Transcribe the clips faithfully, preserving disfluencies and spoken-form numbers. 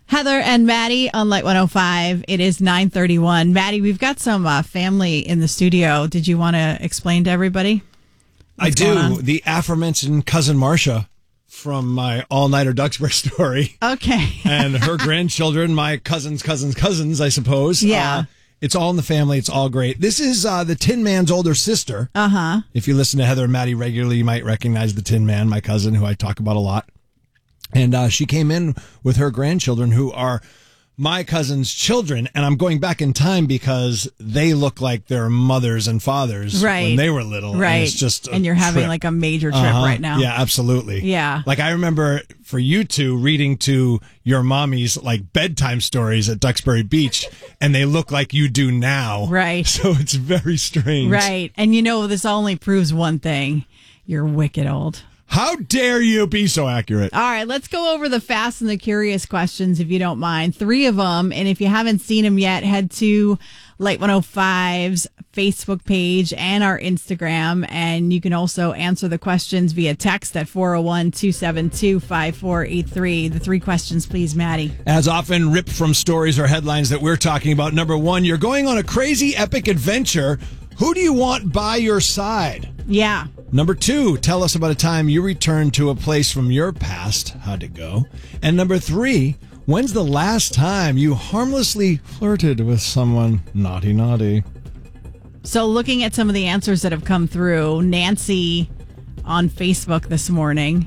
Heather and Maddie on Light one oh five. It is nine thirty-one. Maddie, we've got some uh, family in the studio. Did you want to explain to everybody? I do. The aforementioned cousin Marcia from my all-nighter Duxbury story. Okay. And her grandchildren, my cousins, cousins, cousins, I suppose. Yeah. Uh, it's all in the family. It's all great. This is uh, the Tin Man's older sister. Uh-huh. If you listen to Heather and Maddie regularly, you might recognize the Tin Man, my cousin, who I talk about a lot. And uh, she came in with her grandchildren, who are my cousin's children. And I'm going back in time because they look like their mothers and fathers right. when they were little. Right. And it's just and you're having trip. like a major trip uh-huh. right now. Yeah, absolutely. Yeah. Like I remember for you two reading to your mommies like bedtime stories at Duxbury Beach, and they look like you do now. Right. So it's very strange. Right. And you know, this only proves one thing. You're wicked old. How dare you be so accurate? All right, let's go over the fast and the curious questions, if you don't mind. Three of them. And if you haven't seen them yet, head to Light one oh five's Facebook page and our Instagram. And you can also answer the questions via text at four oh one, two seven two, five four eight three. The three questions, please, Maddie. As often ripped from stories or headlines that we're talking about. Number one, you're going on a crazy epic adventure. Who do you want by your side? Yeah. Number two, tell us about a time you returned to a place from your past. How'd it go? And number three, when's the last time you harmlessly flirted with someone? Naughty, naughty. So looking at some of the answers that have come through, Nancy on Facebook this morning.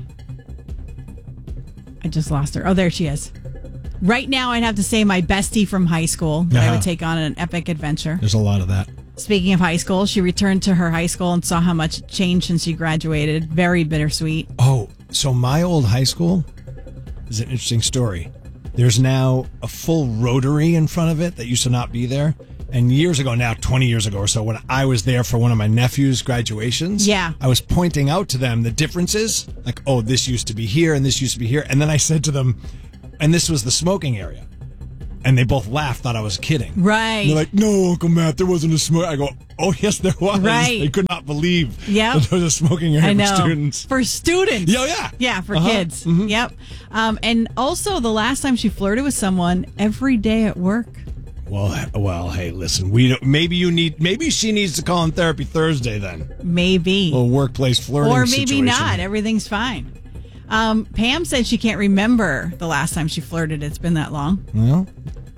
I just lost her. Oh, there she is. Right now, I'd have to say my bestie from high school that Uh-huh. I would take on an epic adventure. There's a lot of that. Speaking of high school, she returned to her high school and saw how much it changed since she graduated. Very bittersweet. Oh, so my old high school is an interesting story. There's now a full rotary in front of it that used to not be there. And years ago, now twenty years ago or so, when I was there for one of my nephew's graduations, Yeah. I was pointing out to them the differences. Like, oh, this used to be here and this used to be here. And then I said to them, and this was the smoking area. And they both laughed, thought I was kidding. Right. And they're like, no, Uncle Matt, there wasn't a smoke. I go, oh, yes, there was. Right. They could not believe Yep. that there was a smoking area I know. for students. For students. Yeah, yeah. Yeah, for Uh-huh. kids. Mhm. Yep. Um, and also, the last time she flirted with someone, every day at work. Well, well, hey, listen. We don't, maybe you need. Maybe she needs to call in therapy Thursday then. Maybe. A little workplace flirting Or maybe situation. not. Everything's fine. Um, Pam said she can't remember the last time she flirted. It's been that long. Well,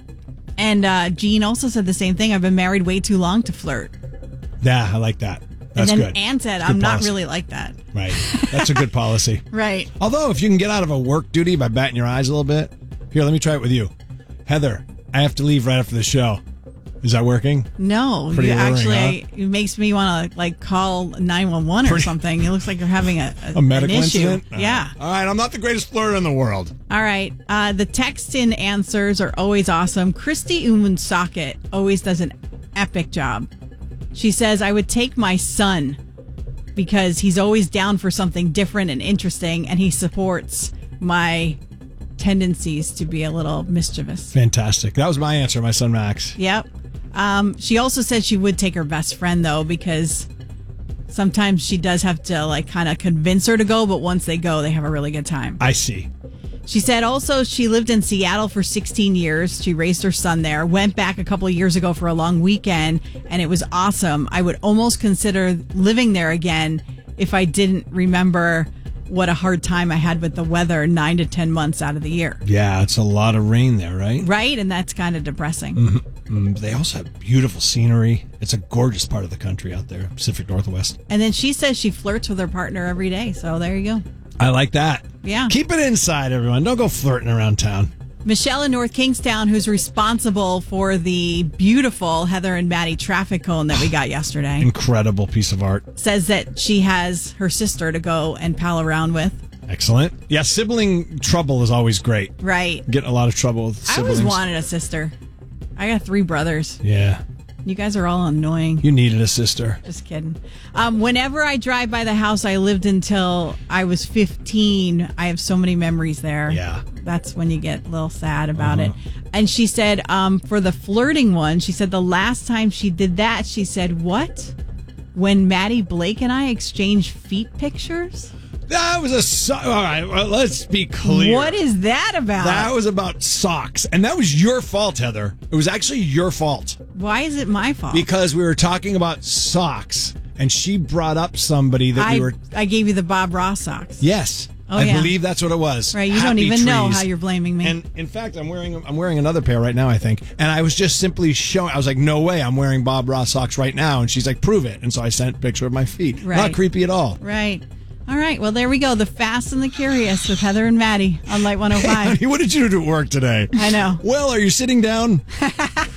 And uh, Jean also said the same thing. I've been married way too long to flirt. yeah, I like that. That's and then good. Ann said, That's I'm good not policy. really like that. Right. That's a good policy. Right. Although, if you can get out of a work duty by batting your eyes a little bit, here, let me try it with you, Heather. I have to leave right after the show. Is that working? No, Pretty you alluring, actually, huh? it makes me want to like call nine one one or Pretty- something. It looks like you're having a, a, A medical an issue. incident? Yeah. Uh, all right, I'm not the greatest flirter in the world. All right. Uh, the text-in answers are always awesome. Christy Umunsocket always does an epic job. She says, I would take my son because he's always down for something different and interesting, and he supports my tendencies to be a little mischievous. Fantastic. That was my answer, my son Max. Yep. Um, she also said she would take her best friend, though, because sometimes she does have to, like, kind of convince her to go, but once they go, they have a really good time. I see. She said also she lived in Seattle for sixteen years. She raised her son there, went back a couple of years ago for a long weekend, and it was awesome. I would almost consider living there again if I didn't remember what a hard time I had with the weather nine to ten months out of the year. Yeah, it's a lot of rain there, right? Right? And that's kind of depressing. Mm-hmm. They also have beautiful scenery. It's a gorgeous part of the country out there, Pacific Northwest. And then she says she flirts with her partner every day. So there you go. I like that. Yeah. Keep it inside, everyone. Don't go flirting around town. Michelle in North Kingstown, who's responsible for the beautiful Heather and Maddie traffic cone that we got yesterday, Incredible piece of art. says that she has her sister to go and pal around with. Excellent. Yeah, sibling trouble is always great. Right. Get in a lot of trouble with I siblings. always wanted a sister. I got three brothers. Yeah. You guys are all annoying. You needed a sister. Just kidding. Um, whenever I drive by the house I lived until I was fifteen, I have so many memories there. Yeah. That's when you get a little sad about Uh-huh. it. And she said, um, for the flirting one, she said the last time she did that, she said, what? When Maddie Blake and I exchanged feet pictures? That was a so- all right. Well, let's be clear. What is that about? That was about socks, and that was your fault, Heather. It was actually your fault Why is it my fault? because we were talking about socks, and she brought up somebody that I, we were. I gave you the Bob Ross socks. Yes, Oh, I yeah. believe that's what it was. Right, you Happy don't even know trees. how you're blaming me. And in fact, I'm wearing I'm wearing another pair right now, I think. And I was just simply showing. I was like, no way, I'm wearing Bob Ross socks right now. And she's like, prove it. And so I sent a picture of my feet. Right. Not creepy at all. Right. All right. Well, there we go. The Fast and the Curious with Heather and Maddie on Light one oh five. What did you do at work today? I know. Well, are you sitting down?